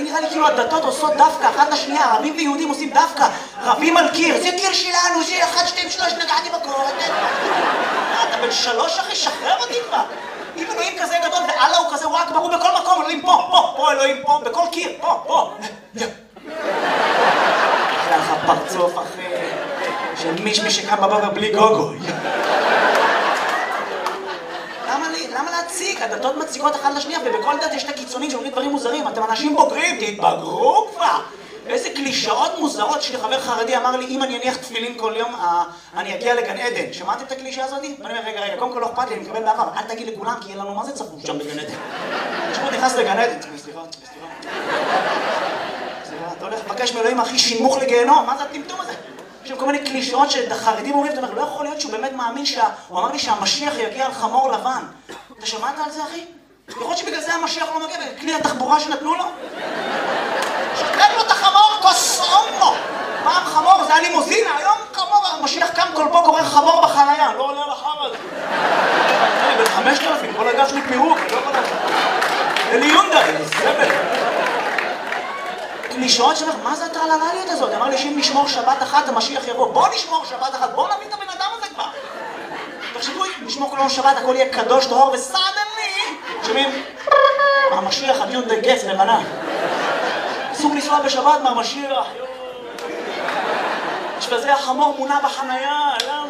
נראה לי כאילו הדתות עושות דווקא, אחת לשנייה, ערבים ויהודים עושים דווקא, רבים על קיר, זה קיר שלנו, זה 1, 2, 3, נגעתי בקור, אתה בן 3 אחי, שחרר אותי כבר. אם אלוהים כזה גדול ואללה הוא כזה, הוא רק ברור בכל מקום, אלוהים פה אלוהים פה, בכל קיר, פה. אחלה לך פרצוף אחי, של מישמי שקם בבוקר בלי גוגו. למה להציג? הדתות מציקות אחת לשנייה, ובכל דת יש את הקיצונים שאומרים דברים מוזרים. אתם אנשים בוגרים, תתבגרו כבר! איזה קלישאות מוזרות. שלי חבר חרדי אמר לי, אם אני אניח תפילין כל יום, אני אגיע לגן עדן. שמעתם את הקלישה הזאת? ואני אומר, רגע, קודם כל לא אכפת לי, אני מקבל באהבה, אל תגיד לכולם, כי יהיה לנו מה זה צפוף שם בגן עדן. תשמעו, נכנס לגן עדן, סליחה. אתה הולך לבקש מאלוהים הכי שימוך לגיהנום, מה זה הטמטום הזה? יש שם כל מיני קלישאות שהחרדים אומרים, אתה אומר, לא יכול להיות שהוא באמת מאמין הוא אמר לי שהמשיח יגיע על חמור לבן. אתה שמעת על זה, אחי? יכול להיות שבגלל זה המשיח לא מגיע, בכלי התחבורה שנתנו לו? שתן לו את החמור, קוסומו! פעם חמור, זה היה לימוזינה, היום חמור, המשיח קם כל פה קורא חמור בחנייה, לא עולה לחם הזה. אני בן 5,000, כל הגב שלי פירוק, לא יכול לדעת. אליונדרי, סבל. קלישאות שלך, מה זה הטרללליות הזאת? אמר לי שאם נשמור שבת אחת, המשיח יבוא. בוא נשמור שבת אחת, בוא נביא את הבן אדם הזה כבר. תחשבו, נשמור כל יום שבת, הכל יהיה קדוש, טהור וסדני. שומעים? המשיח, הדיון דגץ, לבנה. אסור לנסוע בשבת מהמשיח. יש בזה החמור מונה בחנייה, למה?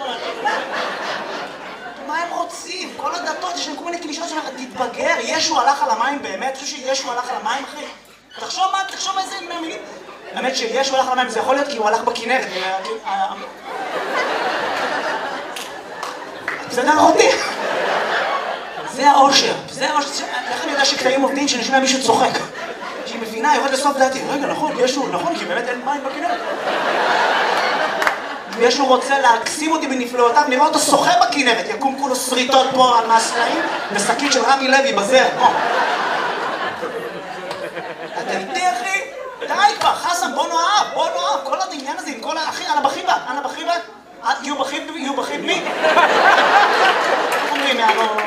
מה הם רוצים? כל הדתות, יש להם כל מיני קלישאות שלך, תתבגר, ישו הלך על המים באמת? אתה חושב שישו הלך על המים, אחי? תחשוב איזה מילים. האמת שישו הלך על המים, זה יכול להיות כי הוא הלך בכנרת. זה דרך אותי. זה האושר. איך אני יודע שקטעים עובדים שנשמע מישהו צוחק? שהיא מבינה, יורד לסוף דעתי. רגע, נכון, ישו, נכון, כי באמת אין מים בכנרת. ישו רוצה להקסים אותי בנפלאותיו, נראה אותו שוחה בכנרת, יקום כולו שריטות פה על מהסלעים, ושקית של רמי לוי בזר. אתה איתי, אחי? די כבר, חסם, בוא נאהב, כל העניין הזה עם כל האחי, אנא בחיבה, יהיו בחיב מי? איך אומרים,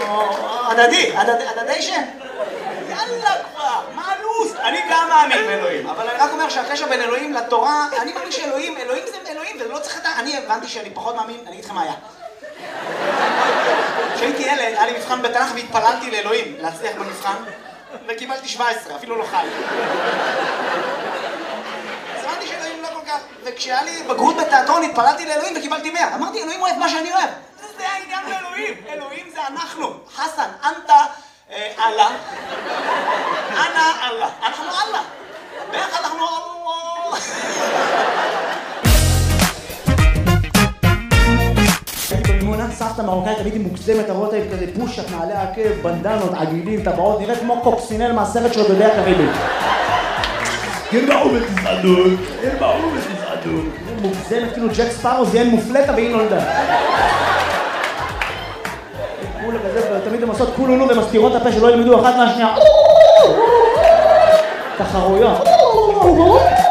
הדדי שם? יאללה כבר, מה הלו"ז? אני גם מאמין באלוהים, אבל אני רק אומר שהקשר בין אלוהים לתורה, אני מאמין שאלוהים זה אלוהים, ולא צריך את אני הבנתי שאני פחות מאמין, אני אגיד לכם מה היה. כשהייתי ילד, היה לי מבחן בתנ"ך והתפללתי לאלוהים להצליח במבחן, וקיבלתי 17, אפילו לא חי. אז הבנתי שאלוהים לא כל כך, וכשהיה לי בגרות בתיאטרון התפללתי לאלוהים וקיבלתי 100. אמרתי, אלוהים אוהב מה שאני אוהב. זה העניין באלוהים, אלוהים זה אנחנו. חסן, אנטה, אללה. אנא אללה. אנחנו אללה. ביחד אנחנו אללה. הייתי במימונה, סבתא מרוקאית, הייתי מוגזמת, הרואות הייתי כזה פושט, נעלי עקב, בנדנות, עגילים, טבעות, נראית כמו קוקסינל מהסרט של דודי הקריבית. ירבעו בתזעדות. מוגזמת, כאילו ג'ק ספארו זיין מופלטה והיא נולדה. כולה כזה, תמיד הם עושות כולונו ומסתירות הפה שלא ילמדו אחת מהשנייה. תחרויות.